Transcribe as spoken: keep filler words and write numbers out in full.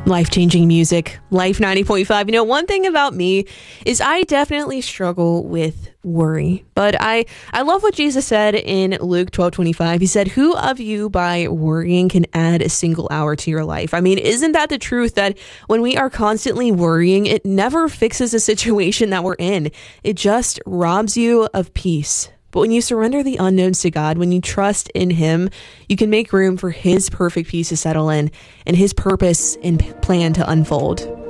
Life-changing music, Life ninety point five. You know, one thing about me is I definitely struggle with worry. But I, I love what Jesus said in Luke twelve twenty-five. He said, "Who of you by worrying can add a single hour to your life?" I mean, isn't that the truth that when we are constantly worrying, it never fixes the situation that we're in. It just robs you of peace. But when you surrender the unknowns to God, when you trust in Him, you can make room for His perfect peace to settle in and His purpose and plan to unfold.